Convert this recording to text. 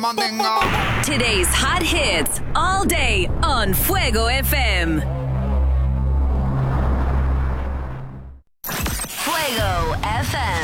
Mandinga. Today's hot hits all day on Fuego FM. Fuego FM.